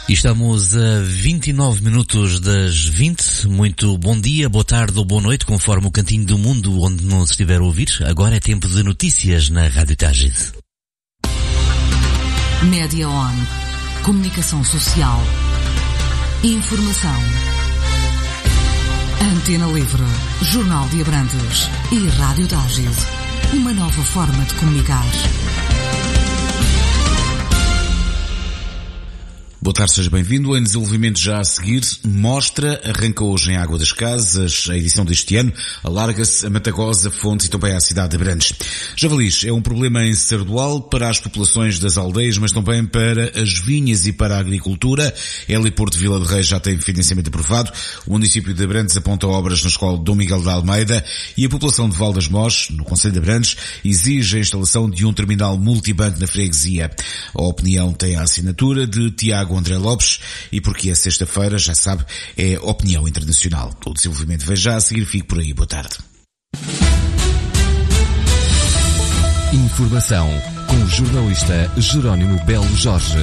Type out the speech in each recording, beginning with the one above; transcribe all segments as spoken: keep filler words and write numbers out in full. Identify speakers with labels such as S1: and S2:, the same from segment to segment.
S1: E estamos a vinte e nove minutos das vinte. Muito bom dia, boa tarde ou boa noite, conforme o cantinho do mundo onde nos estiver a ouvir. Agora é tempo de notícias na Rádio Tágide.
S2: Média On. Comunicação social. Informação. Antena Livre. Jornal de Abrantes. E Rádio Tágide. Uma nova forma de comunicar.
S3: Boa tarde, seja bem-vindo. Em desenvolvimento já a seguir, mostra, arranca hoje em Água das Casas, a edição deste ano, alarga-se a Matagosa, Fontes e também à cidade de Abrantes. Javalis é um problema em Sardual para as populações das aldeias, mas também para as vinhas e para a agricultura. Ela e Porto Vila de Reis já têm financiamento aprovado. O município de Abrantes aponta obras na escola Dom Miguel de Almeida e a população de Val das Mós, no concelho de Abrantes, exige a instalação de um terminal multibanco na freguesia. A opinião tem a assinatura de Tiago André Lopes e porque é sexta-feira, já sabe, é opinião internacional. O desenvolvimento vem já a seguir, fique por aí. Boa tarde.
S4: Informação com o jornalista Jerónimo Belo Jorge.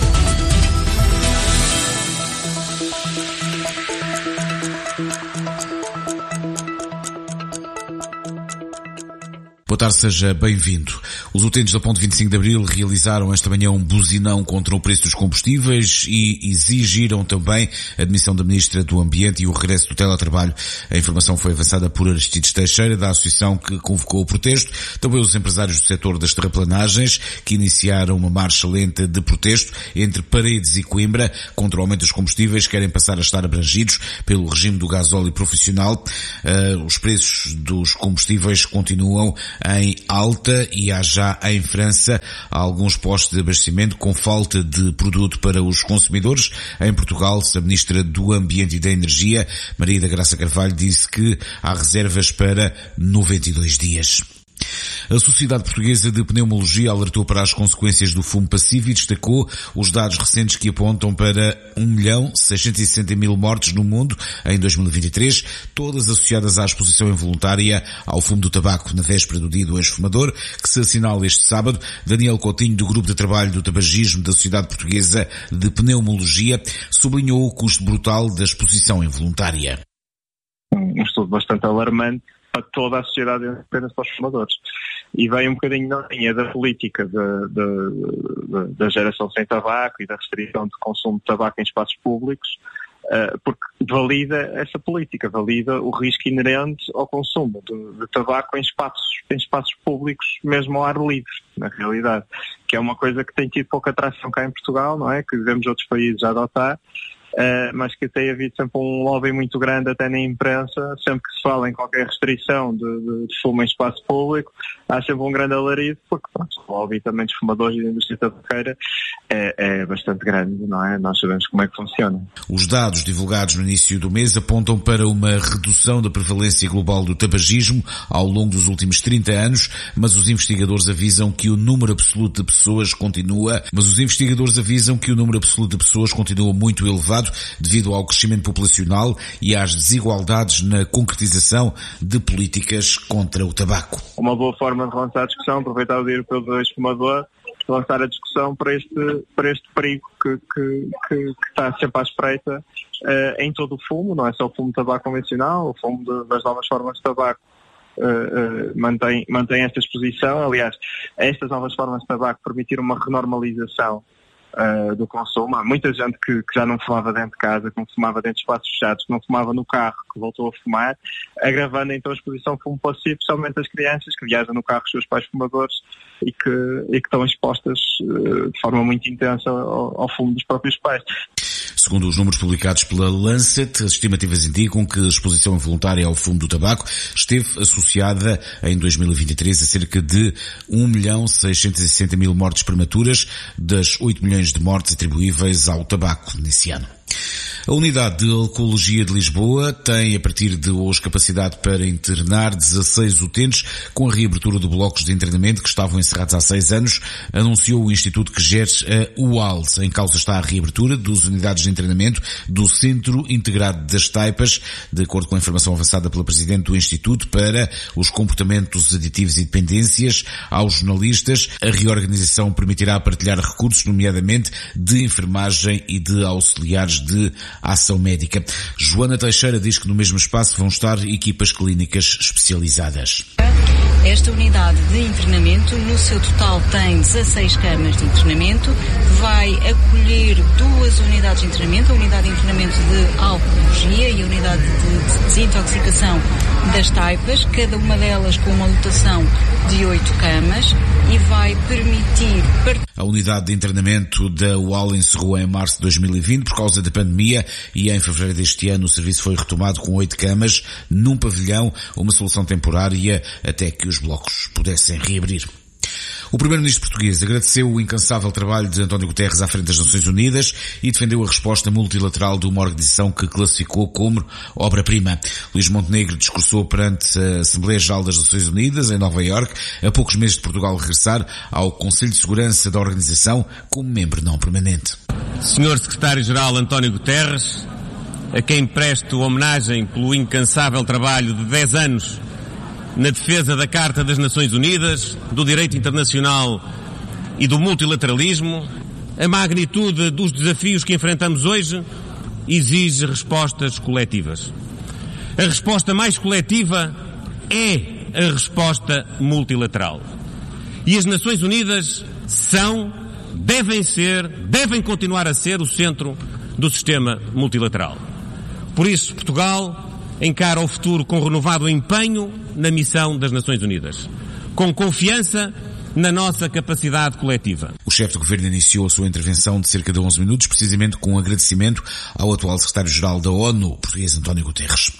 S3: Boa tarde, seja bem-vindo. Os utentes da Ponte vinte e cinco de Abril realizaram esta manhã um buzinão contra o preço dos combustíveis e exigiram também a admissão da Ministra do Ambiente e o regresso do teletrabalho. A informação foi avançada por Aristides Teixeira, da associação que convocou o protesto. Também os empresários do setor das terraplanagens, que iniciaram uma marcha lenta de protesto entre Paredes e Coimbra contra o aumento dos combustíveis, querem passar a estar abrangidos pelo regime do gasóleo profissional. Uh, os preços dos combustíveis continuam em alta e há já em França alguns postos de abastecimento com falta de produto para os consumidores. Em Portugal, a Ministra do Ambiente e da Energia, Maria da Graça Carvalho, disse que há reservas para noventa e dois dias. A Sociedade Portuguesa de Pneumologia alertou para as consequências do fumo passivo e destacou os dados recentes que apontam para um milhão seiscentos e sessenta mil mortes no mundo em dois mil e vinte e três, todas associadas à exposição involuntária ao fumo do tabaco na véspera do dia do ex-fumador, que se assinala este sábado. Daniel Coutinho, do Grupo de Trabalho do Tabagismo da Sociedade Portuguesa de Pneumologia, sublinhou o custo brutal da exposição involuntária.
S5: Um estudo bastante alarmante para toda a sociedade, apenas para os fumadores. E vem um bocadinho na linha da política da, da, da geração sem tabaco e da restrição de consumo de tabaco em espaços públicos, uh, porque valida essa política, valida o risco inerente ao consumo de, de tabaco em espaços, em espaços públicos, mesmo ao ar livre, na realidade, que é uma coisa que tem tido pouca atração cá em Portugal, não é? Que vemos outros países a adotar. Uh, mas que tem havido sempre um lobby muito grande até na imprensa, sempre que se fala em qualquer restrição de, de, de fumo em espaço público, há sempre um grande alarido, porque pronto, o lobby também dos fumadores e da indústria tabaqueira é, é bastante grande, não é? Nós sabemos como é que funciona.
S3: Os dados divulgados no início do mês apontam para uma redução da prevalência global do tabagismo ao longo dos últimos trinta anos, mas os investigadores avisam que o número absoluto de pessoas continua, mas os investigadores avisam que o número absoluto de pessoas continua muito elevado devido ao crescimento populacional e às desigualdades na concretização de políticas contra o tabaco.
S5: Uma boa forma de lançar a discussão, aproveitar o Dia Europeu do Ex-Fumador, lançar a discussão para este, para este perigo que, que, que, que está sempre à espreita uh, em todo o fumo, não é só o fumo de tabaco convencional, o fumo de, das novas formas de tabaco uh, uh, mantém, mantém esta exposição. Aliás, estas novas formas de tabaco permitiram uma renormalização Uh, do consumo. Há muita gente que, que já não fumava dentro de casa, que não fumava dentro de espaços fechados, que não fumava no carro, que voltou a fumar, agravando então a exposição ao fumo passivo, especialmente as crianças que viajam no carro com os seus pais fumadores e que, e que estão expostas uh, de forma muito intensa ao, ao fumo dos próprios pais.
S3: Segundo os números publicados pela Lancet, as estimativas indicam que a exposição involuntária ao fumo do tabaco esteve associada em dois mil e vinte e três a cerca de um milhão seiscentos e sessenta mil mortes prematuras, das oito milhões de mortes atribuíveis ao tabaco nesse ano. A Unidade de Alcoologia de Lisboa tem, a partir de hoje, capacidade para internar dezasseis utentes com a reabertura de blocos de internamento que estavam encerrados há seis anos, anunciou o instituto que gere a U A L. Em causa está a reabertura das unidades de internamento do Centro Integrado das Taipas, de acordo com a informação avançada pela Presidente do Instituto, para os comportamentos aditivos e dependências aos jornalistas. A reorganização permitirá partilhar recursos, nomeadamente de enfermagem e de auxiliares de ação médica. Joana Teixeira diz que no mesmo espaço vão estar equipas clínicas especializadas.
S6: Esta unidade de internamento, no seu total, tem dezasseis camas de internamento, vai acolher duas unidades de internamento, a unidade de internamento de alcoologia e a unidade de desintoxicação das taipas, cada uma delas com uma lotação de oito camas, e vai permitir...
S3: A unidade de internamento da U A L encerrou em março de dois mil e vinte por causa da pandemia e em fevereiro deste ano o serviço foi retomado com oito camas num pavilhão, uma solução temporária até que os blocos pudessem reabrir. O primeiro-ministro português agradeceu o incansável trabalho de António Guterres à frente das Nações Unidas e defendeu a resposta multilateral de uma organização que classificou como obra-prima. Luís Montenegro discursou perante a Assembleia Geral das Nações Unidas em Nova Iorque, a poucos meses de Portugal regressar ao Conselho de Segurança da organização como membro não permanente.
S7: senhor Secretário-Geral António Guterres, a quem presto homenagem pelo incansável trabalho de dez anos na defesa da Carta das Nações Unidas, do direito internacional e do multilateralismo, a magnitude dos desafios que enfrentamos hoje exige respostas coletivas. A resposta mais coletiva é a resposta multilateral. E as Nações Unidas são, devem ser, devem continuar a ser o centro do sistema multilateral. Por isso, Portugal encara o futuro com renovado empenho na missão das Nações Unidas, com confiança na nossa capacidade coletiva.
S3: O chefe do governo iniciou a sua intervenção de cerca de onze minutos, precisamente com um agradecimento ao atual secretário-geral da ONU, português António Guterres.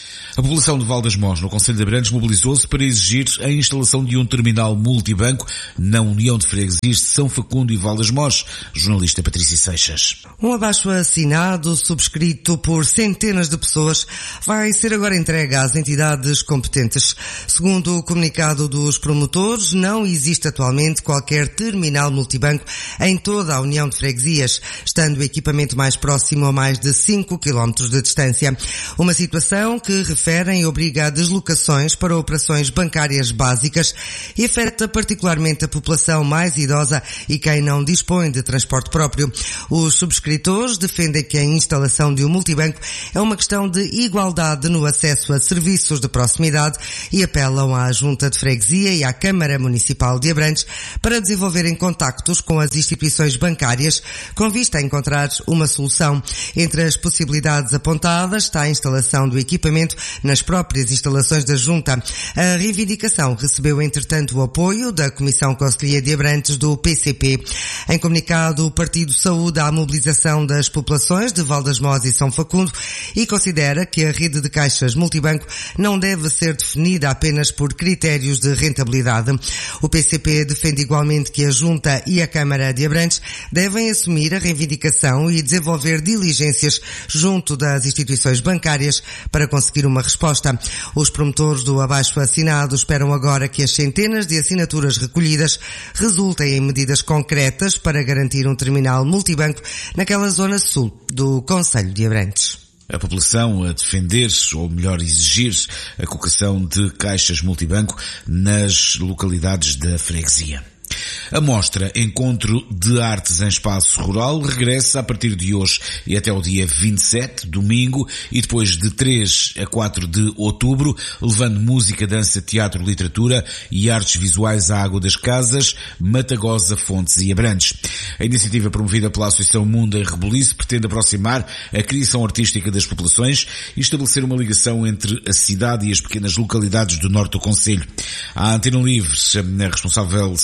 S3: A população de Val das Mós, no Concelho de Abrantes, mobilizou-se para exigir a instalação de um terminal multibanco na União de Freguesias de São Facundo e Val das Mós. Jornalista Patrícia Seixas.
S8: Um abaixo-assinado, subscrito por centenas de pessoas, vai ser agora entregue às entidades competentes. Segundo o comunicado dos promotores, não existe atualmente qualquer terminal multibanco em toda a União de Freguesias, estando o equipamento mais próximo a mais de cinco quilómetros de distância. Uma situação que refere e obriga a deslocações para operações bancárias básicas e afeta particularmente a população mais idosa e quem não dispõe de transporte próprio. Os subscritores defendem que a instalação de um multibanco é uma questão de igualdade no acesso a serviços de proximidade e apelam à Junta de Freguesia e à Câmara Municipal de Abrantes para desenvolverem contactos com as instituições bancárias com vista a encontrar uma solução. Entre as possibilidades apontadas está a instalação do equipamento nas próprias instalações da Junta. A reivindicação recebeu, entretanto, o apoio da Comissão Conselhia de Abrantes do P C P. Em comunicado, o Partido saúda a mobilização das populações de Val das Mós e São Facundo e considera que a rede de caixas multibanco não deve ser definida apenas por critérios de rentabilidade. O P C P defende igualmente que a Junta e a Câmara de Abrantes devem assumir a reivindicação e desenvolver diligências junto das instituições bancárias para conseguir uma resposta. Os promotores do abaixo-assinado esperam agora que as centenas de assinaturas recolhidas resultem em medidas concretas para garantir um terminal multibanco naquela zona sul do Concelho de Abrantes.
S3: A população a defender, ou melhor exigir, a colocação de caixas multibanco nas localidades da freguesia. A mostra Encontro de Artes em Espaço Rural regressa a partir de hoje e até o dia vinte e sete, domingo, e depois de três a quatro de outubro, levando música, dança, teatro, literatura e artes visuais à Água das Casas, Matagosa, Fontes e Abrantes. A iniciativa promovida pela Associação Mundo em Reboliço pretende aproximar a criação artística das populações e estabelecer uma ligação entre a cidade e as pequenas localidades do norte do concelho. A Antena Livre, responsável pelo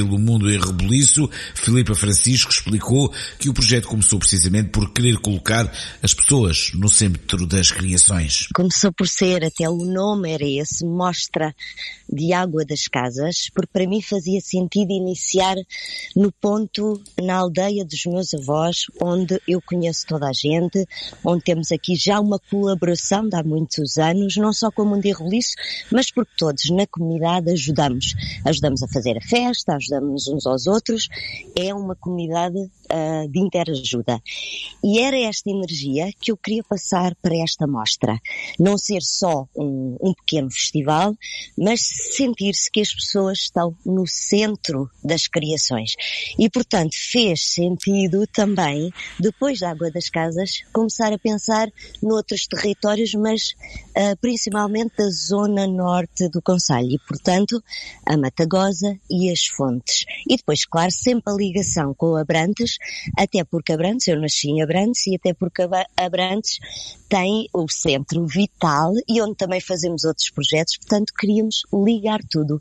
S3: Abril, o mundo em rebuliço. Filipa Francisco explicou que o projeto começou precisamente por querer colocar as pessoas no centro das criações.
S9: Começou por ser, até o nome era esse, Mostra de Água das Casas, porque para mim fazia sentido iniciar no ponto, na aldeia dos meus avós, onde eu conheço toda a gente, onde temos aqui já uma colaboração de há muitos anos, não só com o mundo em rebuliço, mas porque todos na comunidade ajudamos. Ajudamos a fazer a festa, ajudamos uns aos outros, é uma comunidade uh, de interajuda. E era esta energia que eu queria passar para esta mostra. Não ser só um, um pequeno festival, mas sentir-se que as pessoas estão no centro das criações. E, portanto, fez sentido também, depois da Água das Casas, começar a pensar noutros territórios, mas uh, principalmente da zona norte do concelho. E, portanto, a Matagosa e as Fontes. E depois, claro, sempre a ligação com Abrantes, até porque Abrantes, eu nasci em Abrantes, e até porque Abrantes tem o centro vital e onde também fazemos outros projetos, portanto queríamos ligar tudo.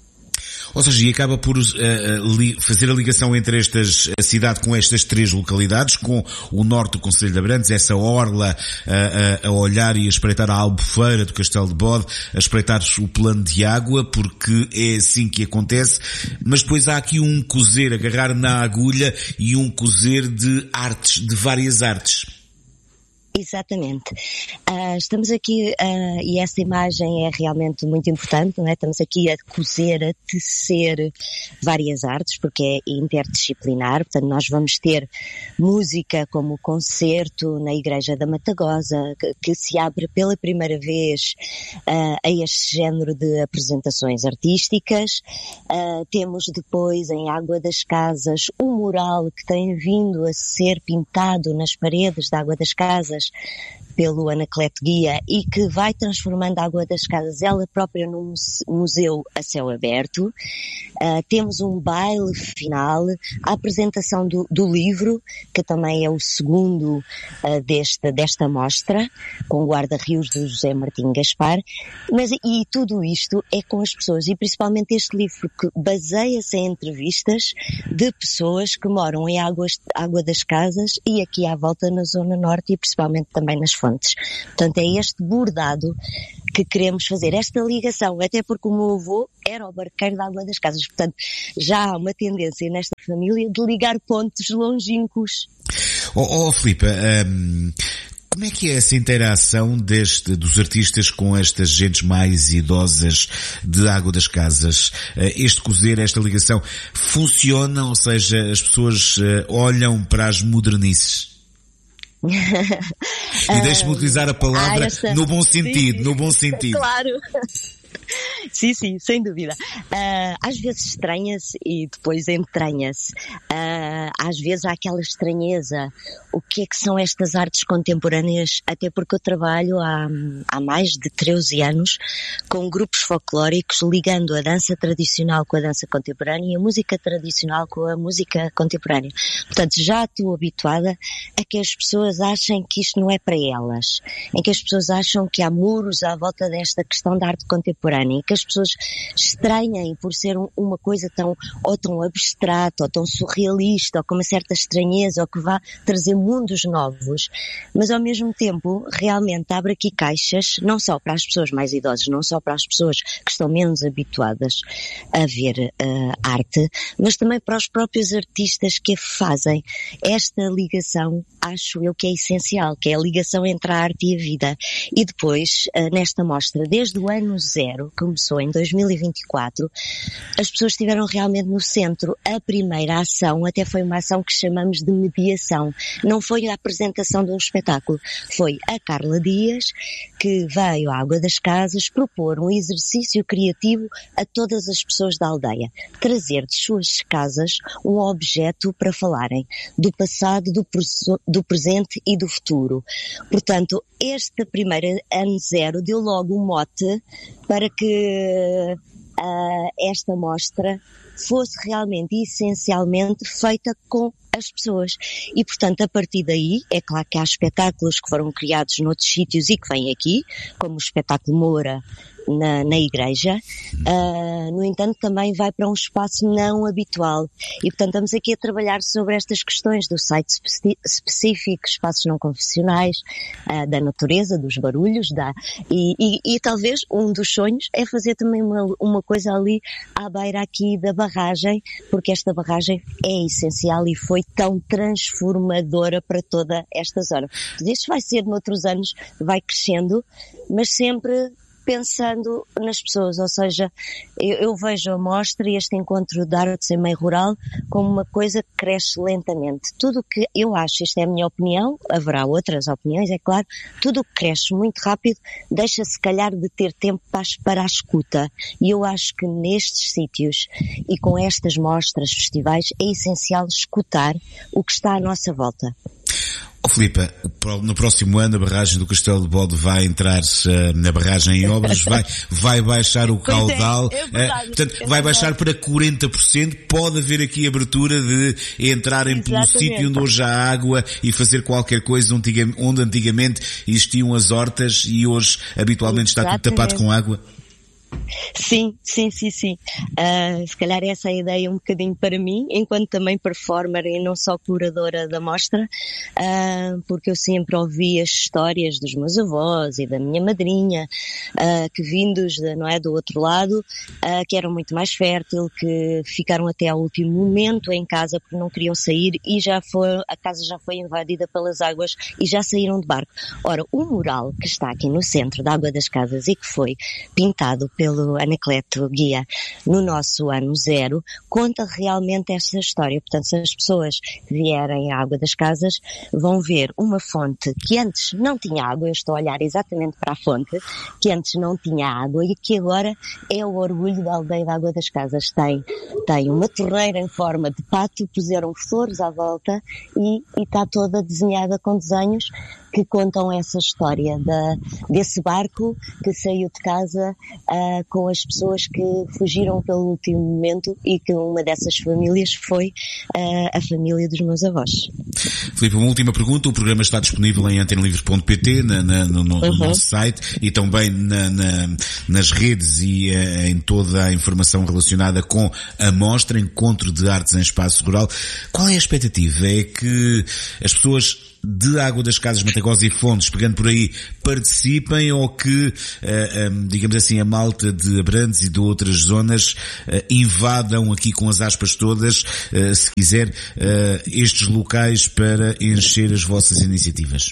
S3: Ou seja, e acaba por uh, li, fazer a ligação entre estas, a cidade com estas três localidades, com o norte do concelho de Abrantes, essa orla uh, uh, a olhar e a espreitar a Albufeira do Castelo de Bode, a espreitar o plano de água, porque é assim que acontece, mas depois há aqui um cozer, agarrar na agulha e um cozer de artes, de várias artes.
S9: Exatamente. Uh, estamos aqui, uh, e essa imagem é realmente muito importante, não é? Estamos aqui a cozer, a tecer várias artes, porque é interdisciplinar, portanto nós vamos ter música como o concerto na Igreja da Matagosa, que, que se abre pela primeira vez uh, a este género de apresentações artísticas. Uh, temos depois em Água das Casas um mural que tem vindo a ser pintado nas paredes da Água das Casas pelo Anacleto Guia e que vai transformando a Água das Casas ela própria num museu a céu aberto. Uh, temos um baile final, a apresentação do, do livro, que também é o segundo uh, desta, desta mostra, com o guarda-rios do José Martim Gaspar, mas e tudo isto é com as pessoas, e principalmente este livro que baseia-se em entrevistas de pessoas que moram em Águas, Água das Casas e aqui à volta na Zona Norte e principalmente também nas Fontes. Portanto, é este bordado que queremos fazer, esta ligação, até porque o meu avô era o barqueiro da Água das Casas, portanto, já há uma tendência nesta família de ligar pontos longínquos.
S3: Oh, oh Filipa, um, como é que é essa interação deste, dos artistas com estas gentes mais idosas de Água das Casas? Este cozer, esta ligação, funciona, ou seja, as pessoas olham para as modernices? E deixe-me utilizar a palavra ah, esta... no bom sentido, sim, no bom sentido.
S9: Claro. Sim, sim, sem dúvida. Uh, às vezes estranha-se e depois entranha-se. Uh, às vezes há aquela estranheza. O que é que são estas artes contemporâneas? Até porque eu trabalho há, há mais de treze anos com grupos folclóricos ligando a dança tradicional com a dança contemporânea e a música tradicional com a música contemporânea. Portanto, já estou habituada a que as pessoas achem que isto não é para elas. Em que as pessoas acham que há muros à volta desta questão da arte contemporânea. E que as pessoas estranhem por ser um, uma coisa tão, ou tão abstrata, ou tão surrealista, ou com uma certa estranheza, ou que vá trazer mundos novos, mas ao mesmo tempo realmente abre aqui caixas, não só para as pessoas mais idosas, não só para as pessoas que estão menos habituadas a ver uh, arte, mas também para os próprios artistas que a fazem. Esta ligação, acho eu que é essencial, que é a ligação entre a arte e a vida. E depois, uh, nesta mostra, desde o ano zero, começou em dois mil e vinte e quatro, as pessoas estiveram realmente no centro. A primeira ação até foi uma ação que chamamos de mediação. Não foi a apresentação de um espetáculo, foi a Carla Dias que veio à Água das Casas propor um exercício criativo a todas as pessoas da aldeia. Trazer de suas casas um objeto para falarem do passado, do, do presente e do futuro. Portanto, este primeiro ano zero deu logo um mote para que uh, esta mostra fosse realmente, essencialmente, feita com as pessoas. E, portanto, a partir daí, é claro que há espetáculos que foram criados noutros sítios e que vêm aqui, como o espetáculo Moura na, na igreja, uh, no entanto também vai para um espaço não habitual e portanto estamos aqui a trabalhar sobre estas questões do site espe- específico, espaços não confessionais, uh, da natureza, dos barulhos, da, e, e, e talvez um dos sonhos é fazer também uma, uma coisa ali à beira aqui da barragem, porque esta barragem é essencial e foi tão transformadora para toda esta zona. Isto vai ser noutros anos, vai crescendo, mas sempre pensando nas pessoas, ou seja, eu, eu vejo a mostra e este encontro de artes em meio rural como uma coisa que cresce lentamente. Tudo o que eu acho, esta é a minha opinião, haverá outras opiniões, é claro, tudo o que cresce muito rápido deixa se calhar de ter tempo para, para a escuta. E eu acho que nestes sítios e com estas mostras, festivais, é essencial escutar o que está à nossa volta.
S3: Oh, Filipa, no próximo ano a barragem do Castelo de Bode vai entrar uh, na barragem em obras, vai, vai baixar o caudal,
S9: é, é verdade,
S3: uh, portanto
S9: é
S3: vai baixar para quarenta por cento, pode haver aqui abertura de entrarem pelo sítio onde hoje há água e fazer qualquer coisa onde antigamente existiam as hortas e hoje habitualmente está tudo tapado com água?
S9: Sim, sim, sim, sim. Uh, se calhar essa é a ideia um bocadinho para mim, enquanto também performer e não só curadora da mostra, uh, porque eu sempre ouvi as histórias dos meus avós e da minha madrinha, uh, que vindos de, não é, do outro lado, uh, que eram muito mais fértil, que ficaram até ao último momento em casa porque não queriam sair e já foi, a casa já foi invadida pelas águas e já saíram de barco. Ora, o mural que está aqui no centro da Água das Casas e que foi pintado pelo Anacleto Guia no nosso ano zero, conta realmente esta história. Portanto, se as pessoas vierem à Água das Casas, vão ver uma fonte que antes não tinha água, eu estou a olhar exatamente para a fonte, que antes não tinha água e que agora é o orgulho da aldeia da Água das Casas. Tem, tem uma torreira em forma de pato, puseram flores à volta e, e está toda desenhada com desenhos que contam essa história da, desse barco que saiu de casa uh, com as pessoas que fugiram pelo último momento e que uma dessas famílias foi uh, a família dos meus avós.
S3: Filipe, uma última pergunta. O programa está disponível em antena livre ponto pt, na, na, no, no uhum. nosso site e também na, na, nas redes e uh, em toda a informação relacionada com a mostra Encontro de Artes em Espaço Rural. Qual é a expectativa? É que as pessoas de Água das Casas, Matagosa e Fontes, pegando por aí, participem ou que, uh, um, digamos assim, a malta de Abrantes e de outras zonas uh, invadam aqui com as aspas todas, uh, se quiser, uh, estes locais para encher as vossas iniciativas?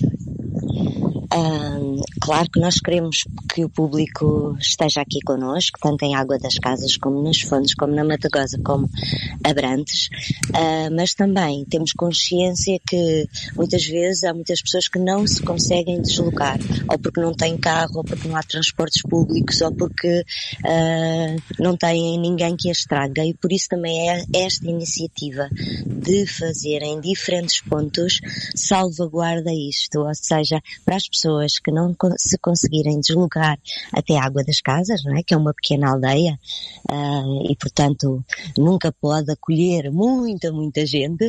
S9: Um, claro que nós queremos que o público esteja aqui connosco, tanto em Água das Casas como nas Fontes, como na Matagosa, como Abrantes, uh, mas também temos consciência que muitas vezes há muitas pessoas que não se conseguem deslocar, ou porque não têm carro, ou porque não há transportes públicos, ou porque uh, não têm ninguém que as traga, e por isso também é esta iniciativa de fazer em diferentes pontos salvaguarda isto, ou seja, para as pessoas que não se conseguirem deslocar até a Água das Casas, não é? Que é uma pequena aldeia uh, e portanto nunca pode acolher muita, muita gente,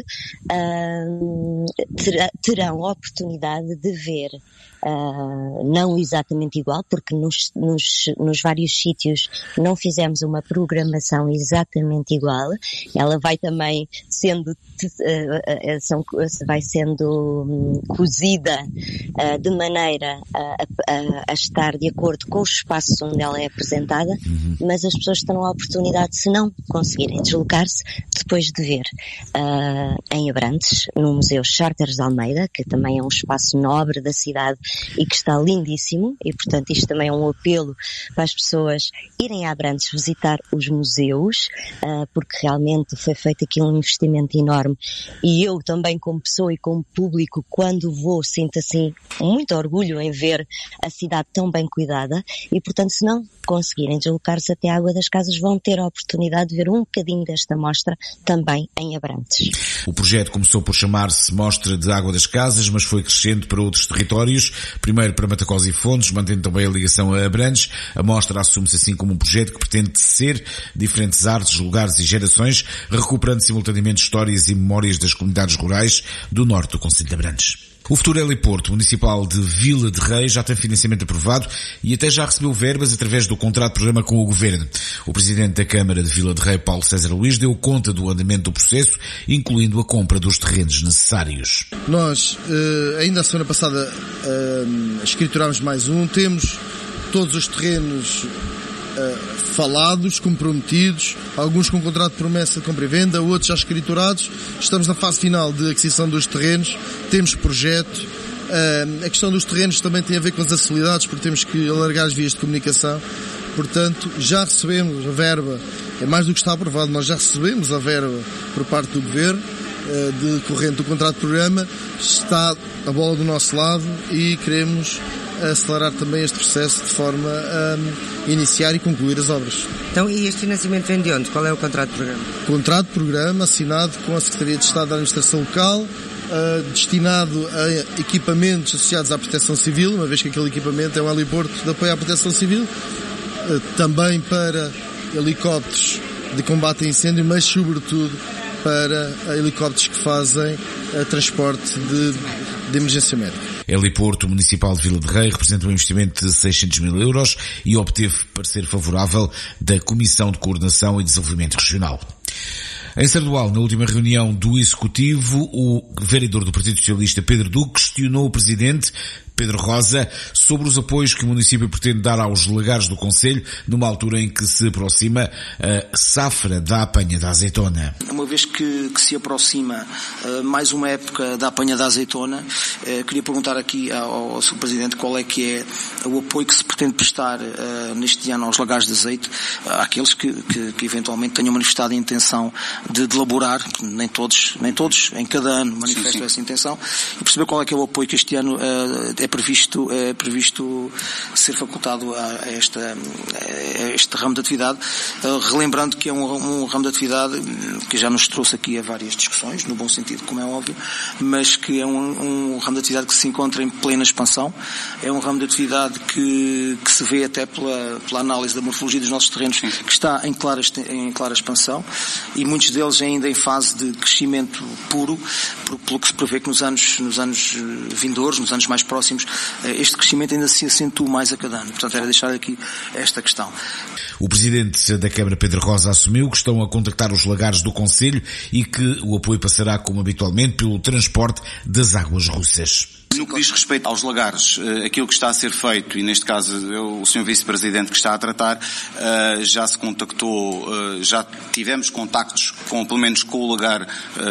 S9: uh, terá, terão a oportunidade de ver Uh, não exatamente igual, porque nos, nos, nos vários sítios não fizemos uma programação exatamente igual. Ela vai também sendo, uh, uh, são, vai sendo um, cozida uh, de maneira a, a, a estar de acordo com os espaços onde ela é apresentada, uhum. mas as pessoas terão a oportunidade, se não conseguirem deslocar-se, depois de ver uh, em Abrantes, no Museu Charters de Almeida, que também é um espaço nobre da cidade e que está lindíssimo, e portanto isto também é um apelo para as pessoas irem a Abrantes visitar os museus, uh, porque realmente foi feito aqui um investimento enorme, e eu também como pessoa e como público, quando vou, sinto assim muito orgulho em ver a cidade tão bem cuidada, e portanto se não conseguirem deslocar-se até a Água das Casas, vão ter a oportunidade de ver um bocadinho desta mostra também em Abrantes.
S3: O projeto começou por chamar-se Mostra de Água das Casas, mas foi crescendo para outros territórios, primeiro para Matagosa e Fontes, mantendo também a ligação a Abrantes. A mostra assume-se assim como um projeto que pretende tecer diferentes artes, lugares e gerações, recuperando simultaneamente histórias e memórias das comunidades rurais do norte do concelho de Abrantes. O futuro heliporto municipal de Vila de Rei já tem financiamento aprovado e até já recebeu verbas através do contrato de programa com o Governo. O Presidente da Câmara de Vila de Rei, Paulo César Luís, deu conta do andamento do processo, incluindo a compra dos terrenos necessários.
S10: Nós, ainda a semana passada, escriturámos mais um, temos todos os terrenos falados, comprometidos, alguns com contrato de promessa de compra e venda, outros já escriturados. Estamos na fase final de aquisição dos terrenos, temos projeto. A questão dos terrenos também tem a ver com as acessibilidades, porque temos que alargar as vias de comunicação. Portanto, já recebemos a verba, é mais do que está aprovado, nós já recebemos a verba por parte do Governo, decorrente do contrato de programa, está a bola do nosso lado e queremos acelerar também este processo de forma a iniciar e concluir as obras.
S8: Então, e este financiamento vem de onde? Qual é o contrato de programa?
S10: Contrato de programa assinado com a Secretaria de Estado da Administração Local, uh, destinado a equipamentos associados à Proteção Civil, uma vez que aquele equipamento é um heliporto de apoio à Proteção Civil, uh, também para helicópteros de combate a incêndio, mas sobretudo para helicópteros que fazem uh, transporte de, de emergência médica.
S3: Heliporto Municipal de Vila de Rei representa um investimento de seiscentos mil euros e obteve parecer favorável da Comissão de Coordenação e Desenvolvimento Regional. Em Sardual, na última reunião do Executivo, o vereador do Partido Socialista, Pedro Duque, questionou o Presidente, Pedro Rosa, sobre os apoios que o município pretende dar aos legares do concelho, numa altura em que se aproxima a safra da apanha da azeitona.
S11: Uma vez que, que se aproxima uh, mais uma época da apanha da azeitona, uh, queria perguntar aqui ao, ao senhor Presidente qual é que é o apoio que se pretende prestar uh, neste ano aos lagares de azeite, uh, àqueles que, que, que eventualmente tenham manifestado a intenção de, de elaborar, nem todos, nem todos, em cada ano manifestam sim, sim. essa intenção, e perceber qual é que é o apoio que este ano uh, é previsto, é previsto ser facultado a, esta, a este ramo de atividade, uh, relembrando que é um, um ramo de atividade que já nos trouxe aqui a várias discussões, no bom sentido, como é óbvio, mas que é um, um ramo de atividade que se encontra em plena expansão, é um ramo de atividade que, que se vê até pela, pela análise da morfologia dos nossos terrenos, que está em clara, em clara expansão, e muitos deles ainda em fase de crescimento puro, pelo que se prevê que nos anos, nos anos vindouros, nos anos mais próximos, este crescimento ainda se acentua mais a cada ano. Portanto, era deixar aqui esta questão.
S3: O Presidente da Câmara, Pedro Rosa, assumiu que estão a contactar os lagares do concelho e que o apoio passará, como habitualmente, pelo transporte das águas russas.
S12: No que diz respeito aos lagares, aquilo que está a ser feito, e neste caso eu, o senhor Vice-Presidente que está a tratar, já se contactou, já tivemos contactos com, pelo menos com o lagar